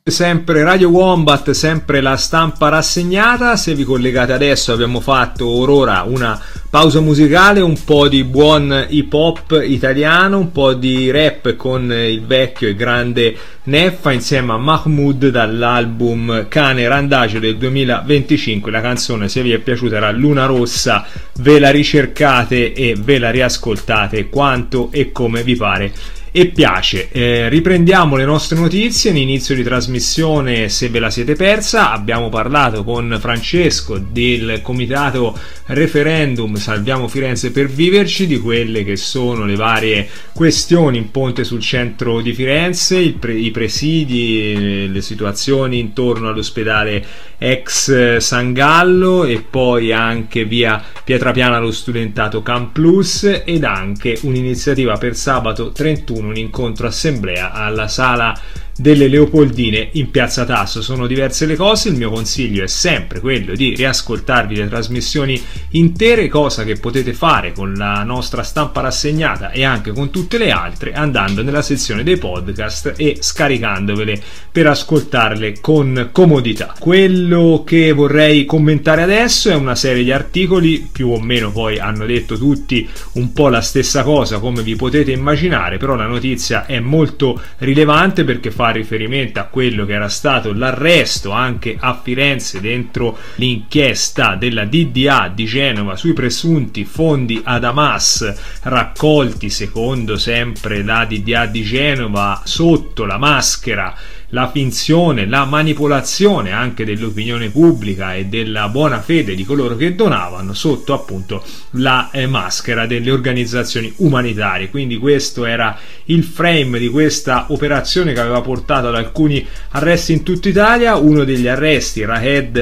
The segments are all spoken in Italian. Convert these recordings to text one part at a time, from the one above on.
Sempre Radio Wombat, sempre la stampa rassegnata. Se vi collegate adesso, abbiamo fatto orora una pausa musicale, un po' di buon hip hop italiano, un po' di rap con il vecchio e grande Neffa insieme a Mahmood dall'album Cane Randagio del 2025. La canzone, se vi è piaciuta, era Luna Rossa. Ve la ricercate e ve la riascoltate quanto e come vi pare e piace. Riprendiamo le nostre notizie. In inizio di trasmissione, se ve la siete persa, abbiamo parlato con Francesco del comitato referendum Salviamo Firenze per viverci, di quelle che sono le varie questioni in ponte sul centro di Firenze, i presidi, le situazioni intorno all'ospedale ex San Gallo e poi anche via Pietrapiana lo studentato Camp Plus, ed anche un'iniziativa per sabato 31, un incontro assemblea alla Sala delle Leopoldine in Piazza Tasso. Sono diverse le cose. Il mio consiglio è sempre quello di riascoltarvi le trasmissioni intere, cosa che potete fare con la nostra stampa rassegnata e anche con tutte le altre andando nella sezione dei podcast e scaricandovele per ascoltarle con comodità. Quello che vorrei commentare adesso è una serie di articoli, più o meno poi hanno detto tutti un po' la stessa cosa, come vi potete immaginare, però la notizia è molto rilevante perché fa riferimento a quello che era stato l'arresto anche a Firenze dentro l'inchiesta della DDA di Genova sui presunti fondi ad Hamas raccolti, secondo sempre la DDA di Genova, sotto la maschera, la finzione, la manipolazione anche dell'opinione pubblica e della buona fede di coloro che donavano, sotto appunto la maschera delle organizzazioni umanitarie. Quindi questo era il frame di questa operazione che aveva portato ad alcuni arresti in tutta Italia. Uno degli arresti, Rahed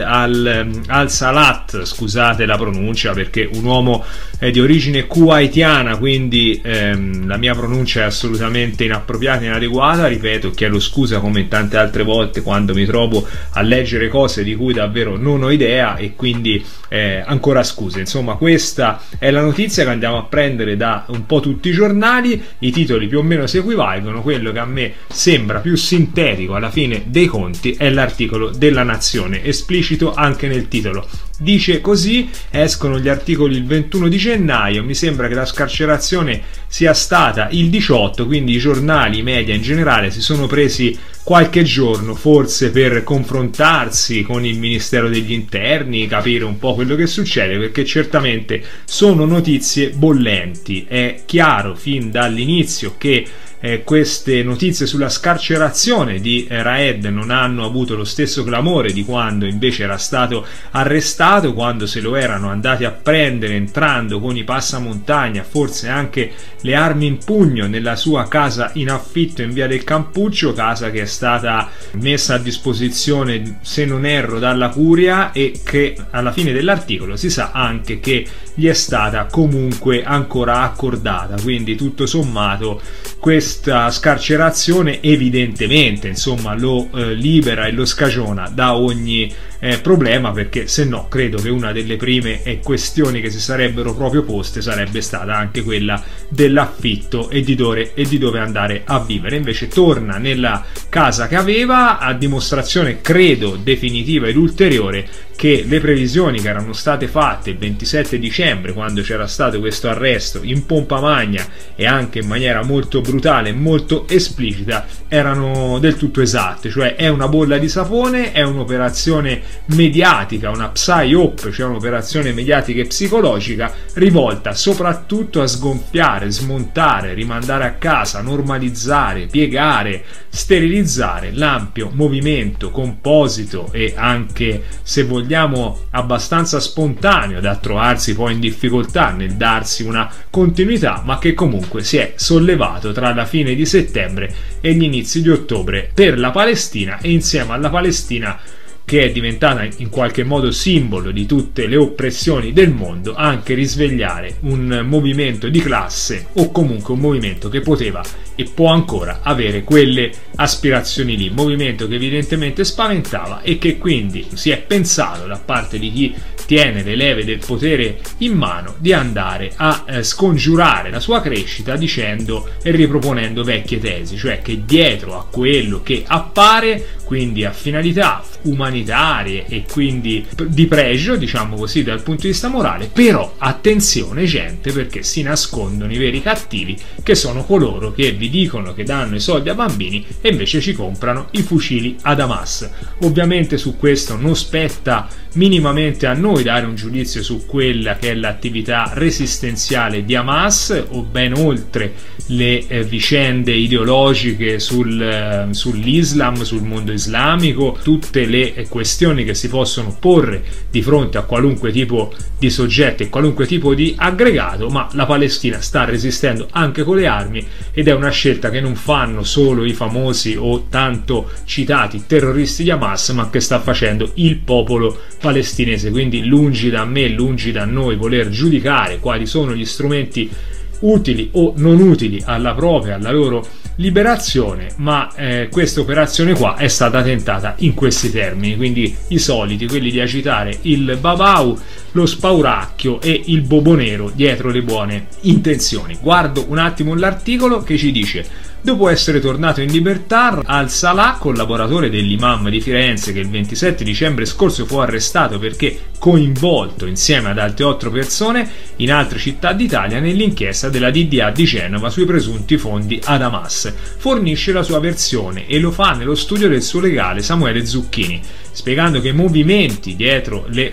al-Salat, scusate la pronuncia perché un uomo di origine kuwaitiana, quindi la mia pronuncia è assolutamente inappropriata e inadeguata, ripeto, chiedo scusa come tante altre volte quando mi trovo a leggere cose di cui davvero non ho idea, e quindi ancora scuse. Insomma, questa è la notizia che andiamo a prendere da un po' tutti i giornali. I titoli più o meno si equivalgono. Quello che a me sembra più sintetico alla fine dei conti è l'articolo della Nazione, esplicito anche nel titolo. Dice così: escono gli articoli il 21 di gennaio, mi sembra che la scarcerazione sia stata il 18, quindi i giornali, i media in generale si sono presi qualche giorno forse per confrontarsi con il Ministero degli Interni, capire un po' quello che succede, perché certamente sono notizie bollenti. È chiaro fin dall'inizio che queste notizie sulla scarcerazione di Rahed non hanno avuto lo stesso clamore di quando invece era stato arrestato, quando se lo erano andati a prendere entrando con i passamontagna, forse anche le armi in pugno, nella sua casa in affitto in via del Campuccio, casa che è stata messa a disposizione, se non erro, dalla Curia, e che alla fine dell'articolo si sa anche che gli è stata comunque ancora accordata. Quindi tutto sommato questa scarcerazione evidentemente, insomma, lo libera e lo scagiona da ogni problema, perché se no credo che una delle prime questioni che si sarebbero proprio poste sarebbe stata anche quella dell'affitto e di dove andare a vivere. Invece torna nella casa che aveva, a dimostrazione credo definitiva ed ulteriore che le previsioni che erano state fatte il 27 dicembre, quando c'era stato questo arresto in pompa magna e anche in maniera molto brutale e molto esplicita, erano del tutto esatte. Cioè è una bolla di sapone, è un'operazione mediatica, una psyop, cioè un'operazione mediatica e psicologica rivolta soprattutto a sgonfiare, smontare, rimandare a casa, normalizzare, piegare, sterilizzare l'ampio movimento composito e anche, se vogliamo, abbastanza spontaneo da trovarsi poi in difficoltà nel darsi una continuità, ma che comunque si è sollevato tra la fine di settembre e gli inizi di ottobre per la Palestina, e insieme alla Palestina, che è diventata in qualche modo simbolo di tutte le oppressioni del mondo, anche risvegliare un movimento di classe, o comunque un movimento che poteva e può ancora avere quelle aspirazioni lì, movimento che evidentemente spaventava e che quindi si è pensato da parte di chi tiene le leve del potere in mano, di andare a scongiurare la sua crescita dicendo e riproponendo vecchie tesi, cioè che dietro a quello che appare, quindi a finalità umanitarie e quindi di pregio, diciamo così, dal punto di vista morale, però attenzione gente, perché si nascondono i veri cattivi, che sono coloro che vi dicono che danno i soldi a bambini e invece ci comprano i fucili ad Hamas. Ovviamente su questo non spetta minimamente a noi dare un giudizio su quella che è l'attività resistenziale di Hamas, o ben oltre le vicende ideologiche sull'Islam, sul mondo islamico, tutte le questioni che si possono porre di fronte a qualunque tipo di soggetto e qualunque tipo di aggregato, ma la Palestina sta resistendo anche con le armi, ed è una scelta che non fanno solo i famosi o tanto citati terroristi di Hamas, ma che sta facendo il popolo palestinese. Quindi lungi da me, lungi da noi voler giudicare quali sono gli strumenti utili o non utili alla loro liberazione, ma questa operazione qua è stata tentata in questi termini, quindi i soliti, quelli di agitare il babau, lo spauracchio e il bobonero dietro le buone intenzioni. Guardo un attimo l'articolo che ci dice: dopo essere tornato in libertà, Al-Salah, collaboratore dell'imam di Firenze che il 27 dicembre scorso fu arrestato perché coinvolto insieme ad altre 8 persone in altre città d'Italia nell'inchiesta della DDA di Genova sui presunti fondi ad Hamas, fornisce la sua versione e lo fa nello studio del suo legale Samuele Zucchini, spiegando che i momenti dietro le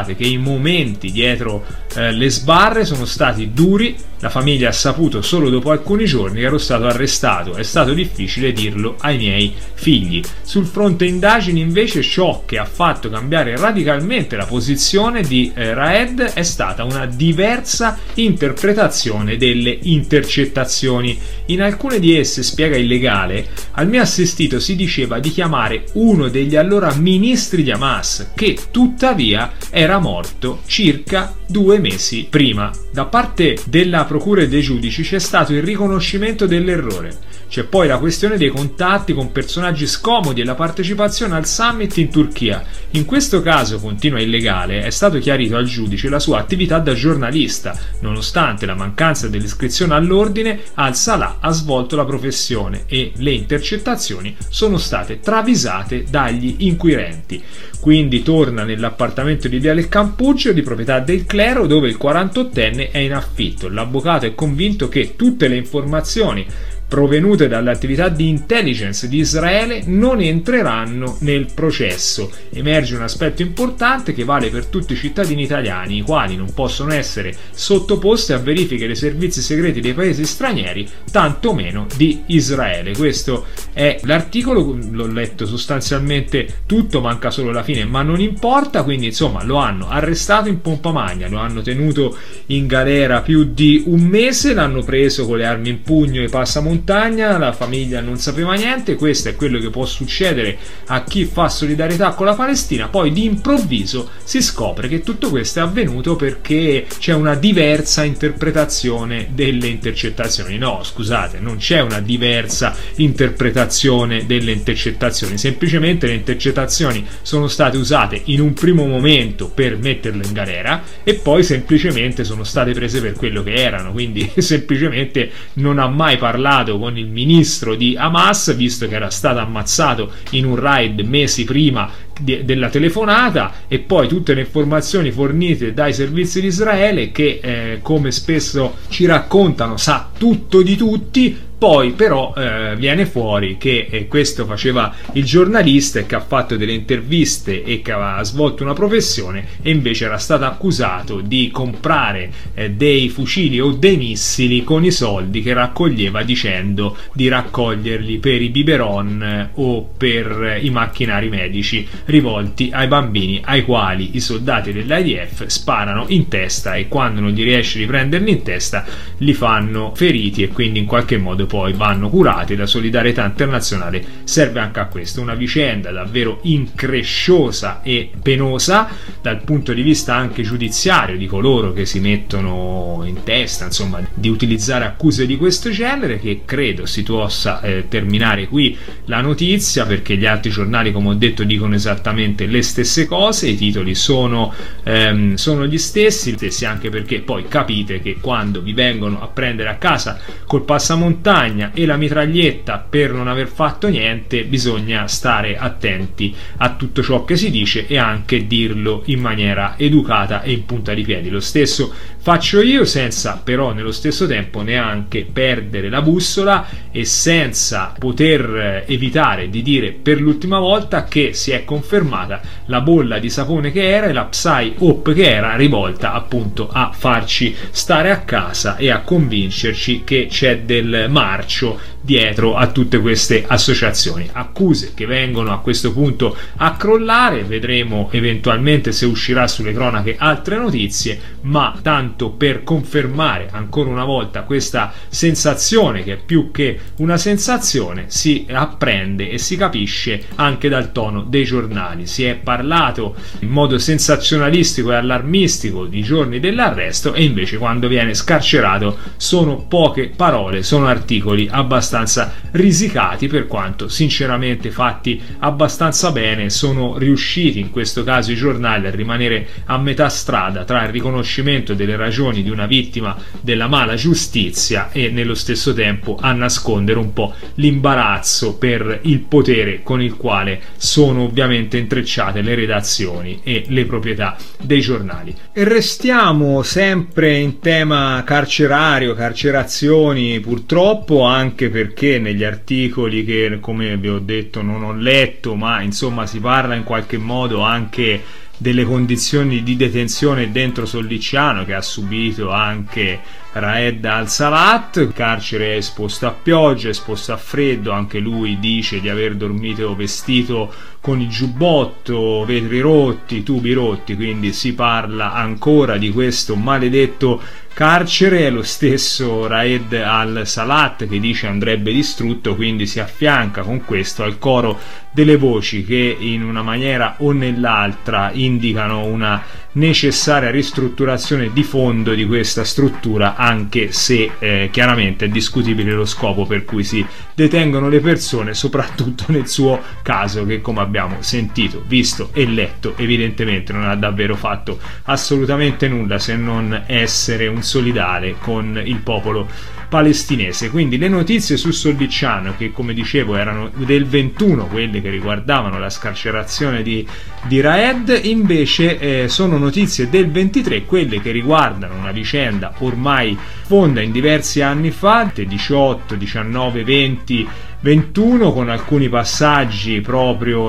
sbarre sono stati duri. La famiglia ha saputo solo dopo alcuni giorni che ero stato arrestato, è stato difficile dirlo ai miei figli. Sul fronte indagini invece ciò che ha fatto cambiare radicalmente la posizione di Raed è stata una diversa interpretazione delle intercettazioni. In alcune di esse, spiega il legale, al mio assistito si diceva di chiamare uno degli allora ministri di Hamas, che tuttavia era morto circa 2 mesi prima. Da parte della procura e dei giudici c'è stato il riconoscimento dell'errore. C'è poi la questione dei contatti con personaggi scomodi e la partecipazione al summit in Turchia. In questo caso, continua il legale, è stato chiarito al giudice la sua attività da giornalista. Nonostante la mancanza dell'iscrizione all'ordine, Al-Salah ha svolto la professione e le intercettazioni sono state travisate dagli inquirenti. Quindi torna nell'appartamento di Viale Campuggio, di proprietà del clero, dove il 48enne è in affitto. L'avvocato è convinto che tutte le informazioni provenute dall'attività di intelligence di Israele non entreranno nel processo. Emerge un aspetto importante che vale per tutti i cittadini italiani, i quali non possono essere sottoposti a verifiche dei servizi segreti dei paesi stranieri, tantomeno di Israele. Questo è l'articolo, l'ho letto sostanzialmente tutto, manca solo la fine, ma non importa. Quindi insomma lo hanno arrestato in pompa magna, lo hanno tenuto in galera più di un mese, l'hanno preso con le armi in pugno e passamontagna, la famiglia non sapeva niente. Questo è quello che può succedere a chi fa solidarietà con la Palestina. Poi di improvviso si scopre che tutto questo è avvenuto perché c'è una diversa interpretazione delle intercettazioni. No, scusate, non c'è una diversa interpretazione delle intercettazioni, semplicemente le intercettazioni sono state usate in un primo momento per metterlo in galera e poi semplicemente sono state prese per quello che erano. Quindi semplicemente non ha mai parlato con il ministro di Hamas, visto che era stato ammazzato in un raid mesi prima della telefonata, e poi tutte le informazioni fornite dai servizi di Israele che come spesso ci raccontano sa tutto di tutti. Poi però viene fuori che questo faceva il giornalista e che ha fatto delle interviste e che aveva svolto una professione, e invece era stato accusato di comprare dei fucili o dei missili con i soldi che raccoglieva, dicendo di raccoglierli per i biberon o per i macchinari medici rivolti ai bambini, ai quali i soldati dell'IDF sparano in testa, e quando non gli riesce di prenderli in testa li fanno feriti e quindi in qualche modo poi vanno curati. La solidarietà internazionale serve anche a questo. Una vicenda davvero incresciosa e penosa dal punto di vista anche giudiziario di coloro che si mettono in testa, insomma, di utilizzare accuse di questo genere, che credo si possa terminare qui la notizia, perché gli altri giornali, come ho detto, dicono esattamente le stesse cose, i titoli sono gli stessi, anche perché poi capite che quando vi vengono a prendere a casa col passamontagna e la mitraglietta per non aver fatto niente, bisogna stare attenti a tutto ciò che si dice e anche dirlo in maniera educata e in punta di piedi. Lo stesso faccio io, senza però nello stesso tempo neanche perdere la bussola e senza poter evitare di dire per l'ultima volta che si è confermata la bolla di sapone che era e la psy-op che era, rivolta appunto a farci stare a casa e a convincerci che c'è del marcio dietro a tutte queste associazioni. Accuse che vengono a questo punto a crollare, vedremo eventualmente se uscirà sulle cronache altre notizie, ma tanto per confermare ancora una volta questa sensazione, che è più che una sensazione, si apprende e si capisce anche dal tono dei giornali. Si è parlato in modo sensazionalistico e allarmistico di giorni dell'arresto, e invece quando viene scarcerato sono poche parole, sono articoli abbastanza risicati, per quanto sinceramente fatti abbastanza bene. Sono riusciti in questo caso i giornali a rimanere a metà strada tra il riconoscimento delle ragioni di una vittima della mala giustizia e nello stesso tempo a nascondere un po' l'imbarazzo per il potere con il quale sono ovviamente intrecciate le redazioni e le proprietà dei giornali. E restiamo sempre in tema carcerario, carcerazioni, purtroppo, anche perché negli articoli che, come vi ho detto, non ho letto, ma insomma si parla in qualche modo anche delle condizioni di detenzione dentro Sollicciano che ha subito anche Raed Al-Salat. Il carcere è esposto a pioggia, esposto a freddo, anche lui dice di aver dormito vestito con il giubbotto, vetri rotti, tubi rotti, quindi si parla ancora di questo maledetto carcere. È lo stesso Raed Al-Salat che dice andrebbe distrutto, quindi si affianca con questo al coro delle voci che in una maniera o nell'altra indicano una necessaria ristrutturazione di fondo di questa struttura, anche se chiaramente è discutibile lo scopo per cui si detengono le persone, soprattutto nel suo caso che, come abbiamo sentito, visto e letto, evidentemente non ha davvero fatto assolutamente nulla se non essere un solidale con il popolo palestinese. Quindi le notizie su Sollicciano, che come dicevo erano del 21, quelle che riguardavano la scarcerazione di Raed, invece sono notizie del 23, quelle che riguardano una vicenda ormai fonda in diversi anni fa, 18, 19, 20, 21, con alcuni passaggi proprio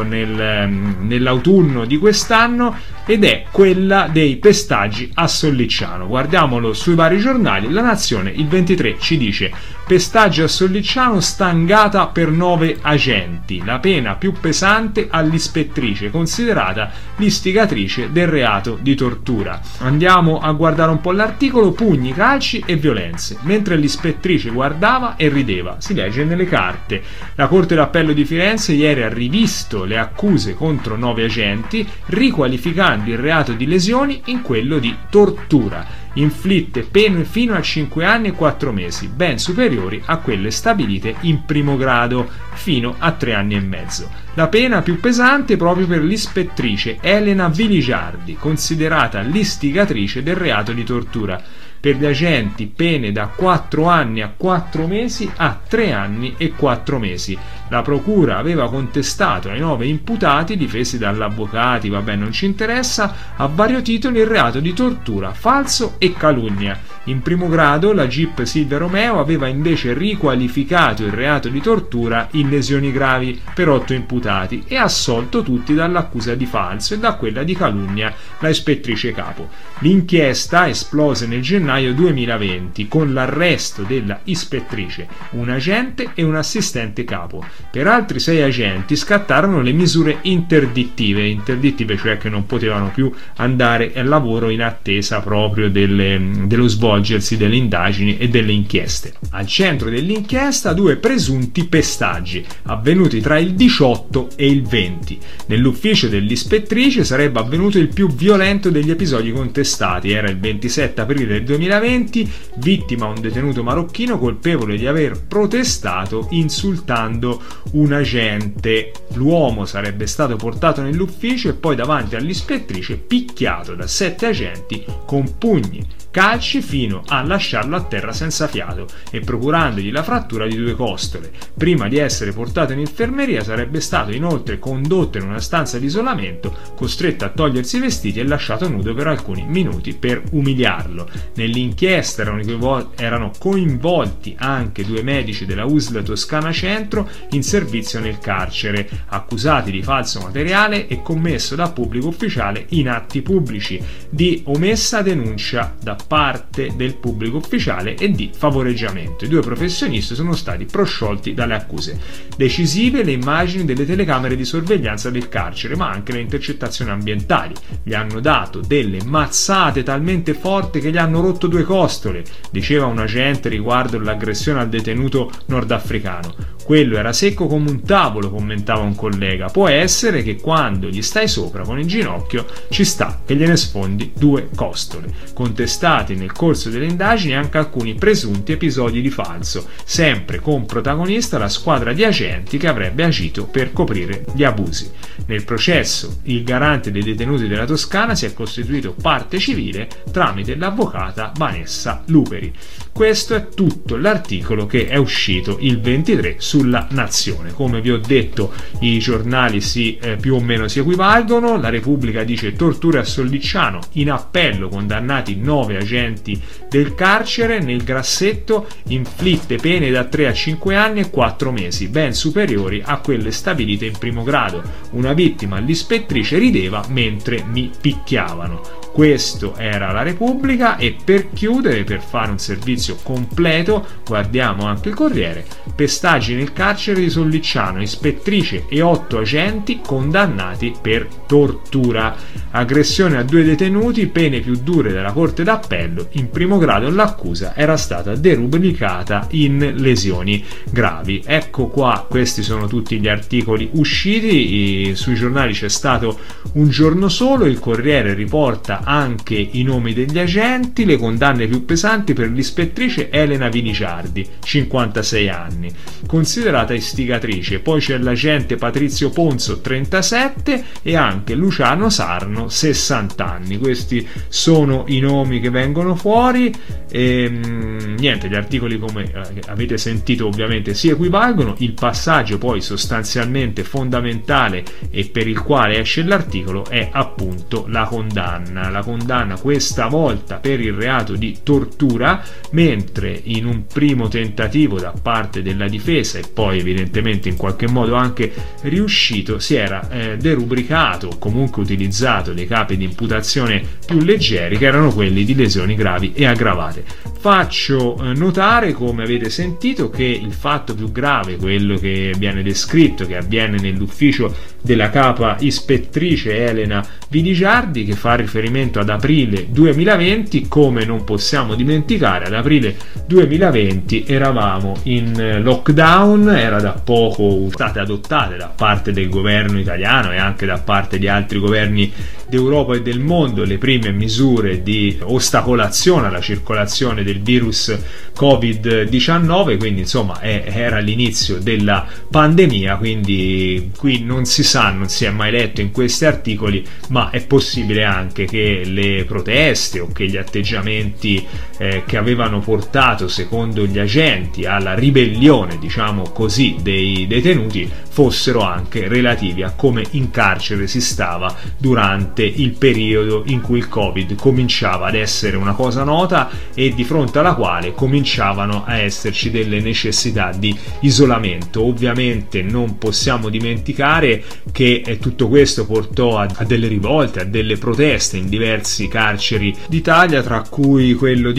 nell'autunno di quest'anno, ed è quella dei pestaggi a Sollicciano. Guardiamolo sui vari giornali. La Nazione il 23 ci dice: pestaggi a Sollicciano, stangata per 9 agenti, la pena più pesante all'ispettrice, considerata l'istigatrice del reato di tortura. Andiamo a guardare un po' l'articolo. Pugni, calci e violenze, mentre l'ispettrice guardava e rideva, si legge nelle carte. La Corte d'Appello di Firenze ieri ha rivisto le accuse contro 9 agenti, riqualificando il reato di lesioni in quello di tortura. Inflitte pene fino a 5 anni e 4 mesi, ben superiori a quelle stabilite in primo grado, fino a 3 anni e mezzo. La pena più pesante proprio per l'ispettrice Elena Viligiardi, considerata l'istigatrice del reato di tortura. Per gli agenti pene da 4 anni a 4 mesi a 3 anni e 4 mesi. La procura aveva contestato ai 9 imputati, difesi dall'avvocati, vabbè non ci interessa, a vario titolo il reato di tortura, falso e calunnia. In primo grado la GIP Silvia Romeo aveva invece riqualificato il reato di tortura in lesioni gravi per 8 imputati e assolto tutti dall'accusa di falso e da quella di calunnia la ispettrice capo. L'inchiesta esplose nel gennaio 2020 con l'arresto della ispettrice, un agente e un assistente capo. Per altri 6 agenti scattarono le misure interdittive, cioè che non potevano più andare al lavoro in attesa proprio dello svolgersi delle indagini e delle inchieste. Al centro dell'inchiesta 2 presunti pestaggi avvenuti tra il 18 e il 20. Nell'ufficio dell'ispettrice sarebbe avvenuto il più violento degli episodi contestati. Era il 27 aprile del 2020, vittima un detenuto marocchino colpevole di aver protestato insultando un agente. L'uomo sarebbe stato portato nell'ufficio e poi davanti all'ispettrice picchiato da 7 agenti con pugni, calci, fino a lasciarlo a terra senza fiato e procurandogli la frattura di 2 costole. Prima di essere portato in infermeria sarebbe stato inoltre condotto in una stanza di isolamento, costretto a togliersi i vestiti e lasciato nudo per alcuni minuti per umiliarlo. Nell'inchiesta erano coinvolti anche 2 medici della USL Toscana Centro in servizio nel carcere, accusati di falso materiale e commesso da pubblico ufficiale in atti pubblici, di omessa denuncia da parte del pubblico ufficiale e di favoreggiamento. I 2 professionisti sono stati prosciolti dalle accuse. Decisive le immagini delle telecamere di sorveglianza del carcere, ma anche le intercettazioni ambientali. Gli hanno dato delle mazzate talmente forti che gli hanno rotto 2 costole, diceva un agente riguardo l'aggressione al detenuto nordafricano. Quello era secco come un tavolo, commentava un collega. Può essere che quando gli stai sopra con il ginocchio ci sta che gliene sfondi 2 costole. Contestati nel corso delle indagini anche alcuni presunti episodi di falso, sempre con protagonista la squadra di agenti che avrebbe agito per coprire gli abusi. Nel processo il garante dei detenuti della Toscana si è costituito parte civile tramite l'avvocata Vanessa Luperi. Questo è tutto l'articolo che è uscito il 23 sulla Nazione. Come vi ho detto, i giornali più o meno si equivalgono. La Repubblica dice torture a Sollicciano, in appello condannati 9 agenti del carcere. Nel Grassetto inflitte pene da 3 a 5 anni e 4 mesi, ben superiori a quelle stabilite in primo grado. Una vittima, l'ispettrice, rideva mentre mi picchiavano. Questo era la Repubblica. E per chiudere, per fare un servizio completo, guardiamo anche il Corriere. Pestaggi nel carcere di Sollicciano, ispettrice e 8 agenti condannati per tortura. Aggressione a 2 detenuti, pene più dure della Corte d'Appello. In primo grado l'accusa era stata derubricata in lesioni gravi. Ecco qua, questi sono tutti gli articoli usciti. Sui giornali c'è stato un giorno solo. Il Corriere riporta anche i nomi degli agenti, le condanne più pesanti per l'ispettrice Elena Viniciardi, 56 anni, considerata istigatrice. Poi c'è l'agente Patrizio Ponzo, 37, e anche Luciano Sarno, 60 anni. Questi sono i nomi che vengono fuori. Niente, gli articoli, come avete sentito, ovviamente si equivalgono. Il passaggio poi sostanzialmente fondamentale e per il quale esce l'articolo è appunto la condanna questa volta per il reato di tortura, mentre in un primo tentativo da parte della difesa, e poi evidentemente in qualche modo anche riuscito, si era derubricato o comunque utilizzato dei capi di imputazione più leggeri, che erano quelli di lesioni gravi e aggravate. Faccio notare, come avete sentito, che il fatto più grave, quello che viene descritto, che avviene nell'ufficio della capa ispettrice Elena Viniciardi, che fa riferimento ad aprile 2020. Come non possiamo dimenticare, ad aprile 2020 eravamo in lockdown, era da poco state adottate da parte del governo italiano e anche da parte di altri governi d'Europa e del mondo le prime misure di ostacolazione alla circolazione del virus Covid-19, quindi insomma era l'inizio della pandemia. Quindi qui non si è mai letto in questi articoli, ma è possibile anche che le proteste o che gli atteggiamenti che avevano portato, secondo gli agenti, alla ribellione, diciamo così, dei detenuti fossero anche relativi a come in carcere si stava durante il periodo in cui il Covid cominciava ad essere una cosa nota e di fronte alla quale cominciavano a esserci delle necessità di isolamento. Ovviamente non possiamo dimenticare che tutto questo portò a delle rivolte, a delle proteste in diversi carceri d'Italia, tra cui quello di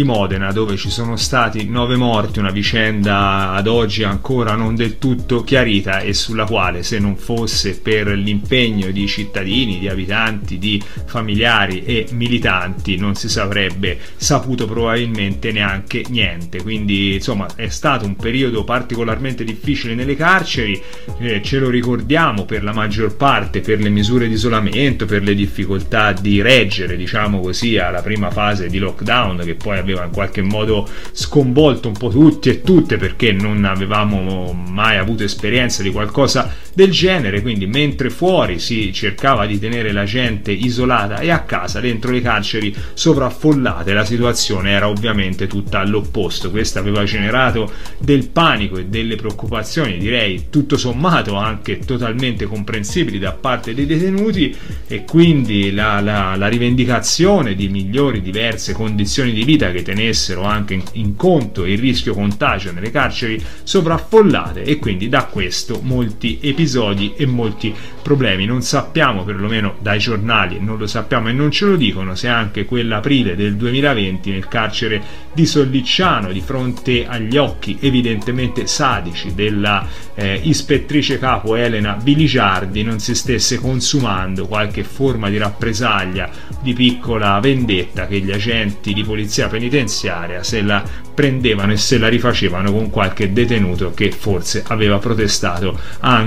Modena, dove ci sono stati 9 morti, una vicenda ad oggi ancora non del tutto chiarita e sulla quale, se non fosse per l'impegno di cittadini, di abitanti, di familiari e militanti, non si sarebbe saputo probabilmente neanche niente. Quindi insomma è stato un periodo particolarmente difficile nelle carceri, ce lo ricordiamo per la maggior parte per le misure di isolamento, per le difficoltà di reggere, diciamo così, alla prima fase di lockdown, che poi aveva in qualche modo sconvolto un po' tutti e tutte, perché non avevamo mai avuto esperienza di qualcosa del genere. Quindi mentre fuori si cercava di tenere la gente isolata e a casa, dentro le carceri sovraffollate la situazione era ovviamente tutta all'opposto. Questo aveva generato del panico e delle preoccupazioni, direi tutto sommato anche totalmente comprensibili da parte dei detenuti, e quindi la rivendicazione di migliori diverse condizioni di vita che tenessero anche in conto il rischio contagio nelle carceri sovraffollate, e quindi da questo molti episodi e molti problemi. Non sappiamo, perlomeno dai giornali non lo sappiamo e non ce lo dicono, se anche quell'aprile del 2020 nel carcere di Sollicciano, di fronte agli occhi evidentemente sadici della ispettrice capo Elena Biligiardi, non si stesse consumando qualche forma di rappresaglia, di piccola vendetta, che gli agenti di polizia penitenziaria se la prendevano e se la rifacevano con qualche detenuto che forse aveva protestato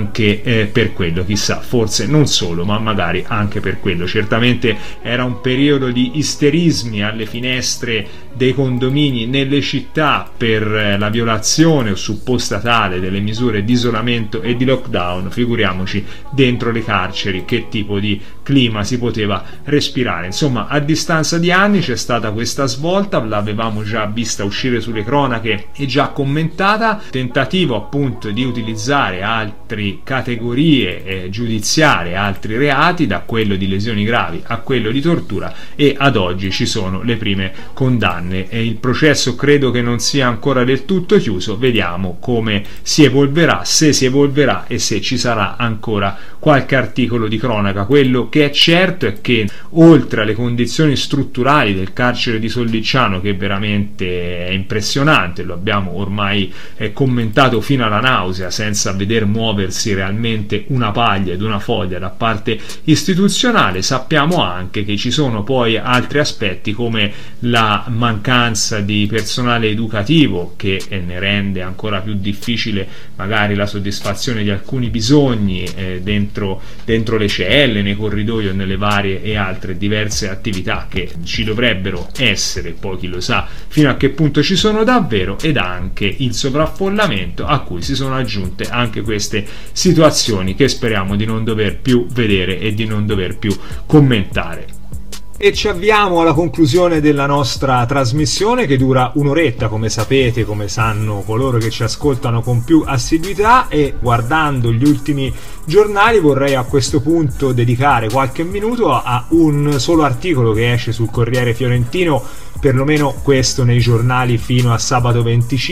anche per quello, chissà, forse non solo, ma magari anche per quello. Certamente era un periodo di isterismi alle finestre dei condomini nelle città per la violazione o supposta tale delle misure di isolamento e di lockdown, figuriamoci dentro le carceri che tipo di clima si poteva respirare. Insomma, a distanza di anni c'è stata questa svolta, l'avevamo già vista uscire sulle cronache e già commentata, tentativo appunto di utilizzare altre categorie giudiziarie, altri reati, da quello di lesioni gravi a quello di tortura, e ad oggi ci sono le prime condanne e il processo credo che non sia ancora del tutto chiuso. Vediamo come si evolverà, se si evolverà e se ci sarà ancora qualche articolo di cronaca. Quello che è certo è che, oltre alle condizioni strutturali del carcere di Sollicciano, che veramente è impressionante, lo abbiamo ormai commentato fino alla nausea senza veder muoversi realmente una paglia ed una foglia da parte istituzionale, sappiamo anche che ci sono poi altri aspetti come la mancanza di personale educativo, che ne rende ancora più difficile magari la soddisfazione di alcuni bisogni dentro le celle, nei corridoi o nelle varie e altre diverse attività che ci dovrebbero essere, poi chi lo sa fino a che punto ci sono davvero, ed anche il sovraffollamento a cui si sono aggiunte anche queste situazioni che speriamo di non dover più vedere e di non dover più commentare. E ci avviamo alla conclusione della nostra trasmissione, che dura un'oretta, come sapete, come sanno coloro che ci ascoltano con più assiduità, e guardando gli ultimi giornali vorrei a questo punto dedicare qualche minuto a un solo articolo che esce sul Corriere Fiorentino, perlomeno questo nei giornali fino a sabato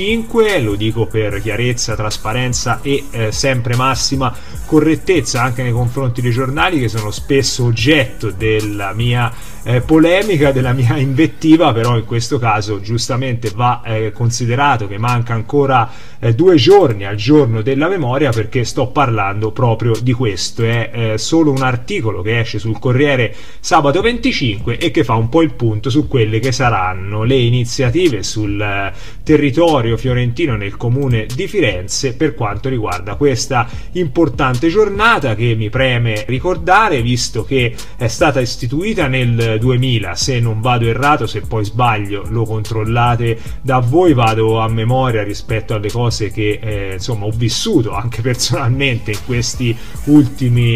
25, lo dico per chiarezza, trasparenza e sempre massima correttezza anche nei confronti dei giornali, che sono spesso oggetto della mia polemica, della mia invettiva, però in questo caso giustamente va considerato che manca ancora 2 giorni al giorno della memoria, perché sto parlando proprio di questo. È solo un articolo che esce sul Corriere sabato 25 e che fa un po' il punto su quelle che saranno le iniziative sul territorio fiorentino, nel comune di Firenze, per quanto riguarda questa importante giornata che mi preme ricordare, visto che è stata istituita nel 2000, se non vado errato, se poi sbaglio lo controllate da voi, vado a memoria rispetto alle cose che insomma ho vissuto anche personalmente in questi ultimi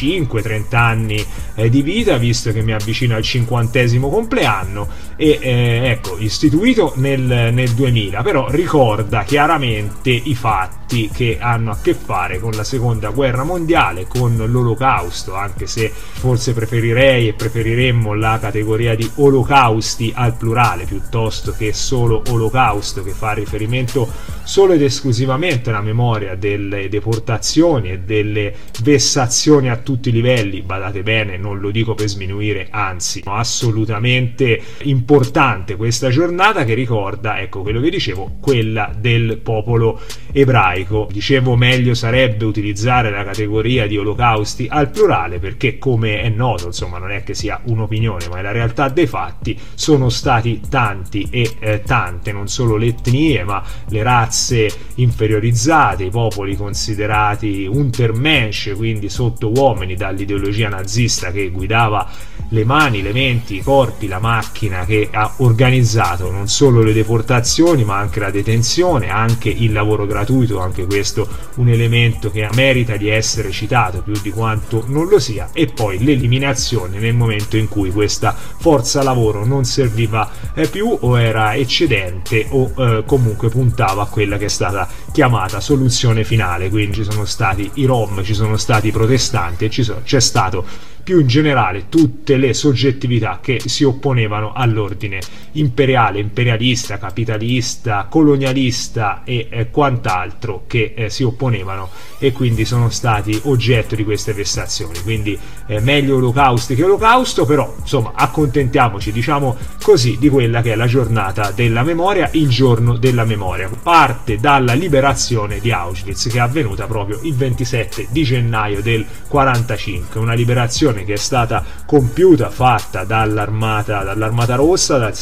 25-30 anni di vita, visto che mi avvicino al 50° compleanno, e ecco, istituito nel 2000, però ricorda chiaramente i fatti che hanno a che fare con la seconda guerra mondiale, con l'olocausto, anche se forse preferirei e preferiremmo la categoria di olocausti al plurale piuttosto che solo olocausto, che fa riferimento solo ed esclusivamente alla memoria delle deportazioni e delle vessazioni a tutti i livelli. Badate bene, non lo dico per sminuire, anzi assolutamente importanti importante questa giornata che ricorda, ecco quello che dicevo, quella del popolo ebraico. Dicevo, meglio sarebbe utilizzare la categoria di olocausti al plurale, perché come è noto, insomma, non è che sia un'opinione, ma è la realtà dei fatti, sono stati tanti e tante, non solo le etnie, ma le razze inferiorizzate, i popoli considerati Untermensch, quindi sotto uomini, dall'ideologia nazista che guidava le mani, le menti, i corpi, la macchina che ha organizzato non solo le deportazioni ma anche la detenzione, anche il lavoro gratuito, anche questo un elemento che merita di essere citato più di quanto non lo sia, e poi l'eliminazione nel momento in cui questa forza lavoro non serviva più o era eccedente o comunque puntava a quella che è stata chiamata soluzione finale. Quindi ci sono stati i Rom, ci sono stati i protestanti e c'è stato più in generale tutte le soggettività che si opponevano all'ordine imperiale, imperialista, capitalista, colonialista e quant'altro che si opponevano, e quindi sono stati oggetto di queste vessazioni. Quindi meglio olocausti che olocausto, però insomma accontentiamoci, diciamo così, di quella che è la giornata della memoria, il giorno della memoria. Parte dalla liberazione di Auschwitz, che è avvenuta proprio il 27 di gennaio del 45, una liberazione che è stata compiuta, fatta dall'armata rossa, dalla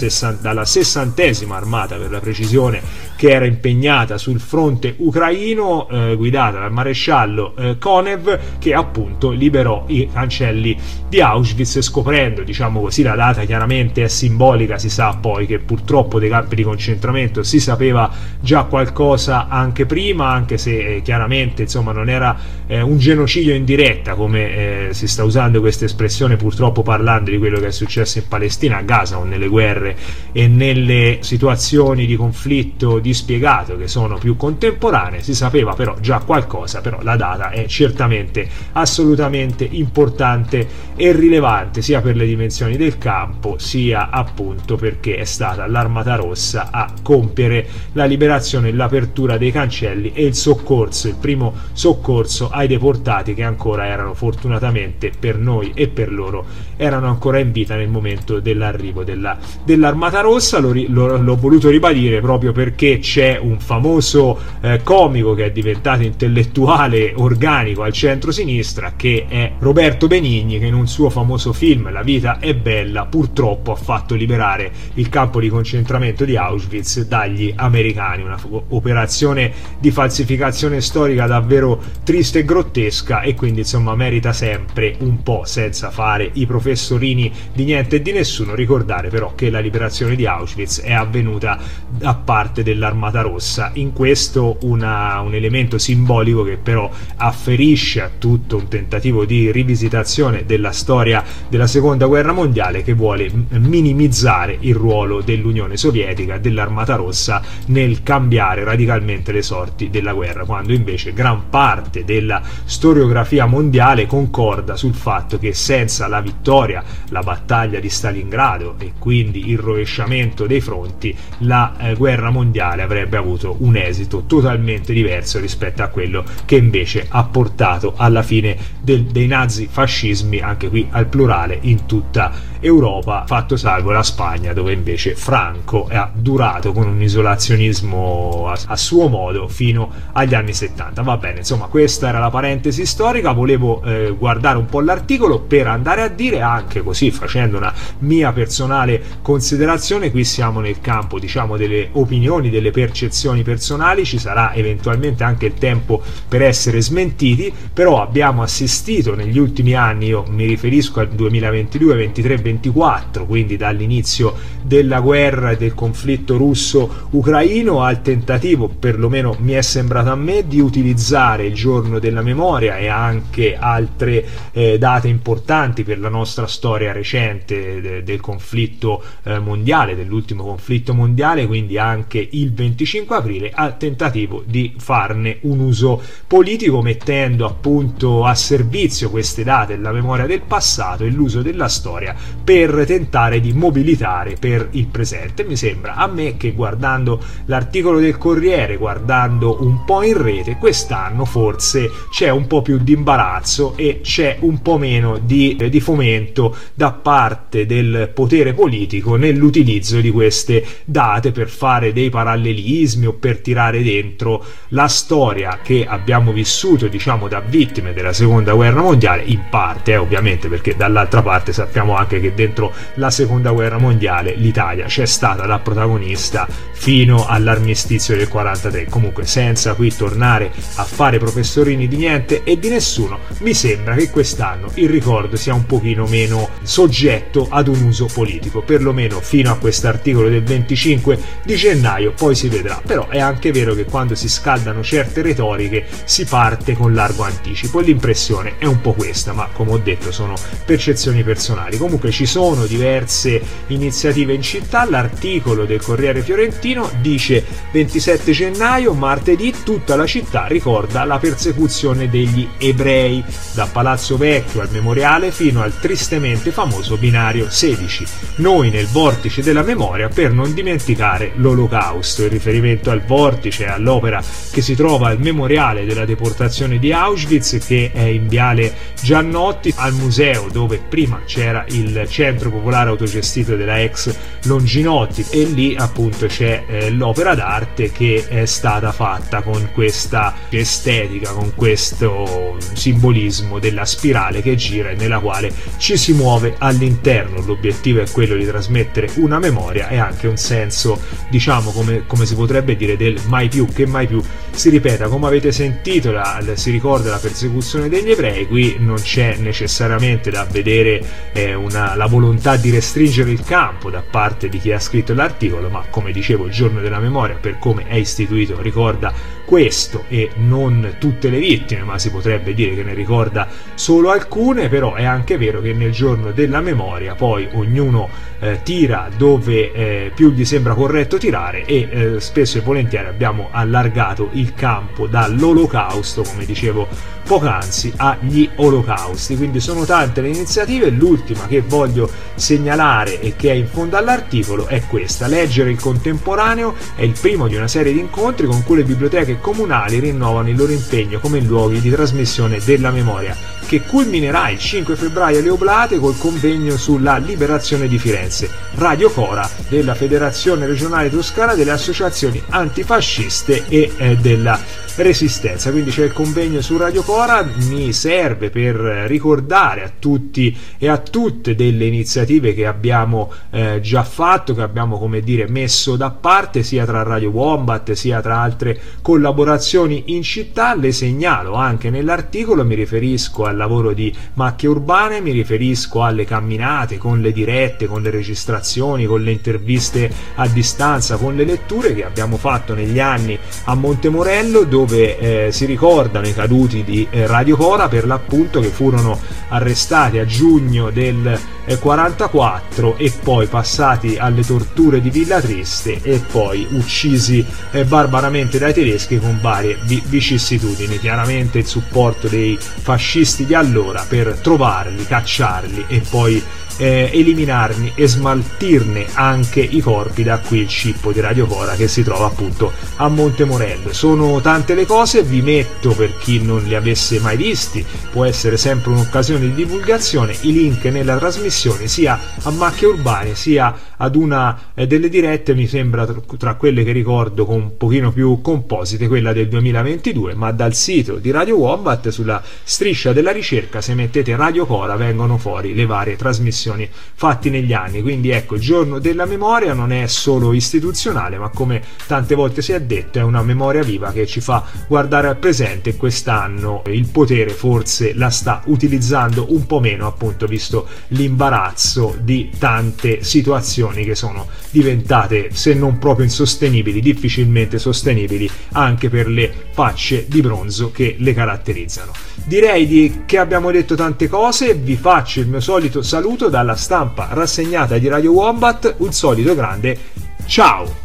60ª armata per la precisione, che era impegnata sul fronte ucraino, guidata dal maresciallo Konev, che appunto liberò i cancelli di Auschwitz, scoprendo, diciamo così, la data chiaramente è simbolica. Si sa poi che purtroppo dei campi di concentramento si sapeva già qualcosa anche prima, anche se chiaramente insomma non era un genocidio in diretta come si sta usando questa espressione, purtroppo, parlando di quello che è successo in Palestina, a Gaza, o nelle guerre e nelle situazioni di conflitto dispiegato che sono più contemporanee. Si sapeva però già qualcosa, però la data è certamente assolutamente importante e rilevante, sia per le dimensioni del campo, sia appunto perché è stata l'Armata Rossa a compiere la liberazione, l'apertura dei cancelli e il soccorso, il primo soccorso ai deportati che ancora erano, fortunatamente per noi e per loro, erano ancora in vita nel momento dell'arrivo dell'Armata Rossa. L'ho voluto ribadire proprio perché c'è un famoso comico che è diventato intellettuale organico al centro-sinistra, che è Roberto Benigni, che in un suo famoso film La vita è bella purtroppo ha fatto liberare il campo di concentramento di Auschwitz dagli americani, una operazione di falsificazione storica davvero triste e grottesca, e quindi insomma merita sempre un po', senza fare i professorini di niente e di nessuno, ricordare però che la liberazione di Auschwitz è avvenuta da parte dell'Armata Rossa. In questo un elemento simbolico che però afferisce a tutto un tentativo di rivisitazione della storia della seconda guerra mondiale, che vuole minimizzare il ruolo dell'Unione Sovietica, dell'Armata Rossa, nel cambiare radicalmente le sorti della guerra, quando invece gran parte della storiografia mondiale concorda sul fatto che senza la vittoria, la battaglia di Stalingrado e quindi il rovesciamento dei fronti, la guerra mondiale avrebbe avuto un esito totalmente diverso rispetto a quello che invece ha portato alla fine dei nazifascismi, anche qui al plurale, in tutta Europa, fatto salvo la Spagna, dove invece Franco ha durato con un isolazionismo a suo modo fino agli anni 70. Va bene, insomma, questa era la parentesi storica. Volevo guardare un po' l'articolo per andare a dire anche, così facendo una mia personale considerazione, qui siamo nel campo, diciamo, delle opinioni, delle percezioni personali, ci sarà eventualmente anche il tempo per essere smentiti, però abbiamo assistito negli ultimi anni, io mi riferisco al 2022, 23, 24, quindi dall'inizio della guerra e del conflitto russo-ucraino, al tentativo, perlomeno mi è sembrato a me, di utilizzare il giorno della memoria e anche altre date importanti per la nostra storia recente del conflitto mondiale, dell'ultimo conflitto mondiale, quindi anche il 25 aprile al tentativo di farne un uso politico, mettendo appunto a servizio queste date, la memoria del passato e l'uso della storia per tentare di mobilitare per il presente. Mi sembra a me che, guardando l'articolo del Corriere, guardando un po' in rete, quest'anno forse c'è un po' più di imbarazzo e c'è un po' meno di fomento da parte del potere politico nell'utilizzo di queste date per fare dei parallelismi o per tirare dentro la storia che abbiamo vissuto, diciamo, da vittime della seconda guerra mondiale, in parte ovviamente, perché dall'altra parte sappiamo anche che dentro la seconda guerra mondiale l'Italia c'è stata da protagonista fino all'armistizio del 43. Comunque, senza qui tornare a fare professorini di niente e di nessuno, mi sembra che quest'anno il ricordo sia un pochino meno soggetto ad un uso politico, perlomeno fino a quest'articolo del 25 di gennaio, poi si vedrà. Però è anche vero che quando si scaldano certe retoriche si parte con largo anticipo, e l'impressione è un po' questa, ma come ho detto sono percezioni personali. Comunque ci sono diverse iniziative in città. L'articolo del Corriere Fiorentino dice: 27 gennaio, martedì, tutta la città ricorda la persecuzione degli ebrei, da Palazzo Vecchio al Memoriale fino al tristemente famoso binario 16. Noi nel vortice della memoria per non dimenticare l'Olocausto. Il riferimento al vortice, all'opera che si trova al Memoriale della deportazione di Auschwitz, che è in Viale Giannotti, al museo dove prima c'era il centro popolare autogestito della ex Longinotti, e lì appunto c'è l'opera d'arte che è stata fatta con questa estetica, con questo simbolismo della spirale che gira e nella quale ci si muove all'interno. L'obiettivo è quello di trasmettere una memoria e anche un senso, diciamo, come si potrebbe dire, del mai più, che mai più si ripeta. Come avete sentito, si ricorda la persecuzione degli ebrei. Qui non c'è necessariamente da vedere la volontà di restringere il campo da parte di chi ha scritto l'articolo, ma come dicevo il giorno della memoria, per come è istituito, ricorda questo e non tutte le vittime, ma si potrebbe dire che ne ricorda solo alcune. Però è anche vero che nel giorno della memoria poi ognuno tira dove più gli sembra corretto tirare, e spesso e volentieri abbiamo allargato il campo dall'Olocausto, come dicevo poc'anzi, agli olocausti. Quindi sono tante le iniziative. L'ultima che voglio segnalare e che è in fondo all'articolo è questa: Leggere il contemporaneo è il primo di una serie di incontri con cui le biblioteche comunali rinnovano il loro impegno come luoghi di trasmissione della memoria, che culminerà il 5 febbraio alle Oblate col convegno sulla liberazione di Firenze. Radio Cora della Federazione Regionale Toscana delle Associazioni Antifasciste e della Resistenza. Quindi c'è il convegno su Radio Cora. Mi serve per ricordare a tutti e a tutte delle iniziative che abbiamo già fatto, che abbiamo, come dire, messo da parte, sia tra Radio Wombat sia tra altre collaborazioni in città. Le segnalo anche nell'articolo, mi riferisco al lavoro di Macchie Urbane, mi riferisco alle camminate con le dirette, con le registrazioni, con le interviste a distanza, con le letture che abbiamo fatto negli anni a Montemorello, dove si ricordano i caduti di Radio Cora, per l'appunto, che furono arrestati a giugno del 44 e poi passati alle torture di Villa Triste e poi uccisi barbaramente dai tedeschi con varie vicissitudini. Chiaramente il supporto dei fascisti di allora per trovarli, cacciarli e poi eliminarne e smaltirne anche i corpi. Da qui il cippo di Radio Cora che si trova appunto a Montemorello. Sono tante le cose, vi metto, per chi non li avesse mai visti, può essere sempre un'occasione di divulgazione, i link nella trasmissione, sia a Macchie Urbane sia ad una delle dirette, mi sembra tra quelle che ricordo con un pochino più composite, quella del 2022, ma dal sito di Radio Wombat, sulla striscia della ricerca, se mettete Radio Cora vengono fuori le varie trasmissioni fatti negli anni. Quindi ecco, il giorno della memoria non è solo istituzionale, ma come tante volte si è detto è una memoria viva che ci fa guardare al presente, e quest'anno il potere forse la sta utilizzando un po' meno, appunto, visto l'imbarazzo di tante situazioni che sono diventate, se non proprio insostenibili, difficilmente sostenibili anche per le facce di bronzo che le caratterizzano. Direi che abbiamo detto tante cose. Vi faccio il mio solito saluto dalla stampa rassegnata di Radio Wombat, un solito grande ciao!